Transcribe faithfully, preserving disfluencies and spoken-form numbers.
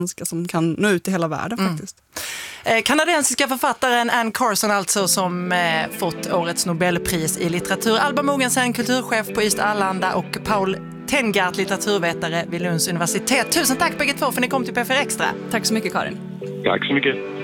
som kan nå ut i hela världen mm. faktiskt. Eh, kanadensiska författaren Anne Carson alltså som eh, fått årets Nobelpris i litteratur. Alba Mogensen, kulturchef på Ystad Allanda och Paul Tengart, litteraturvetare vid Lunds universitet. Tusen tack bägge två för att ni kom till P F R Extra. Tack så mycket Karin. Tack så mycket.